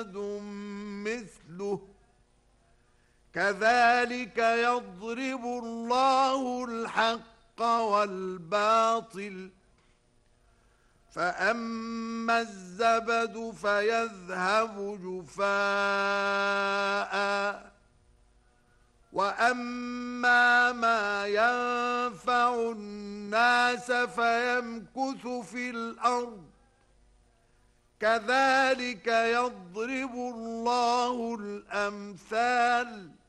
مثله كذلك يضرب الله الحق والباطل فأما الزبد فيذهب جفاء وأما ما ينفع الناس فيمكث في الأرض كذلك يضرب الله الأمثال